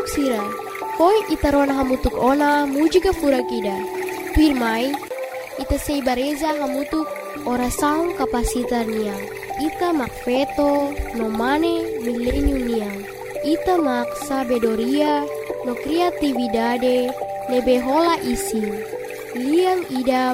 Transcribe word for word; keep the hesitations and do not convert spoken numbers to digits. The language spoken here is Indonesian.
Tuk sira, koi itarona hamutuk ona mujika furakida. Pirmai, ita seibareza hamutuk ora saung kapasitar niang. Ita mak veto no mane milenyo niang. Ita mak sabedoria no kreatividade nebe hola isi. Liang ida